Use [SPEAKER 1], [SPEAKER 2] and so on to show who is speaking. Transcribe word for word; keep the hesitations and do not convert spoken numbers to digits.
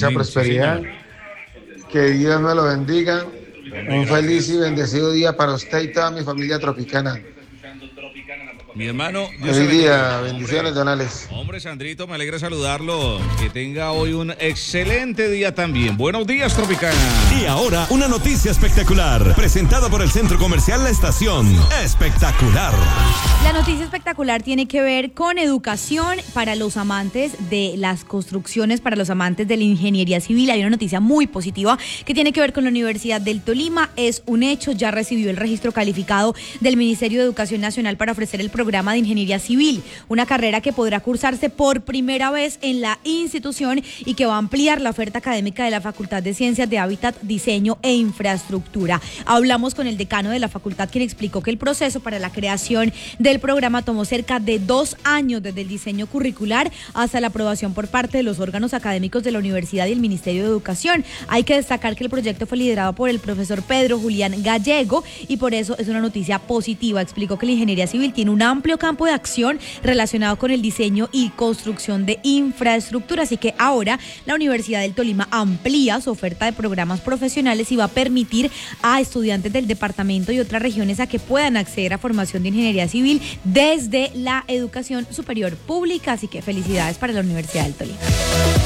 [SPEAKER 1] mucha
[SPEAKER 2] Amén,
[SPEAKER 1] prosperidad.
[SPEAKER 2] Sí,
[SPEAKER 1] que Dios me lo bendiga. Un feliz y bendecido día para usted y toda mi familia tropicana.
[SPEAKER 2] Mi hermano, Dios te
[SPEAKER 1] Feliz día,
[SPEAKER 2] bendiga.
[SPEAKER 1] bendiciones,
[SPEAKER 2] Hombre,
[SPEAKER 1] don Alex.
[SPEAKER 2] hombre, Sandrito, me alegra saludarlo. Que tenga hoy un excelente día también. Buenos días, Tropicana.
[SPEAKER 3] Y ahora, una noticia espectacular, presentada por el Centro Comercial La Estación. Espectacular.
[SPEAKER 4] La noticia espectacular tiene que ver con educación para los amantes de las construcciones, para los amantes de la ingeniería civil. Hay una noticia muy positiva que tiene que ver con la Universidad del Tolima. Es un hecho, ya recibió el registro calificado del Ministerio de Educación Nacional para ofrecer el programa de ingeniería civil, una carrera que podrá cursarse por primera vez en la institución y que va a ampliar la oferta académica de la Facultad de Ciencias de Hábitat, Diseño e Infraestructura. Hablamos con el decano de la facultad, quien explicó que el proceso para la creación del programa tomó cerca de dos años desde el diseño curricular hasta la aprobación por parte de los órganos académicos de la universidad y el Ministerio de Educación. Hay que destacar que el proyecto fue liderado por el profesor Pedro Julián Gallego y por eso es una noticia positiva. Explicó que la ingeniería civil tiene un amplio campo de acción relacionado con el diseño y construcción de infraestructura, así que ahora la Universidad del Tolima amplía su oferta de programas profesionales y va a permitir a estudiantes del departamento y otras regiones a que puedan acceder a formación de ingeniería civil desde la educación superior pública, así que felicidades para la Universidad del Tolima.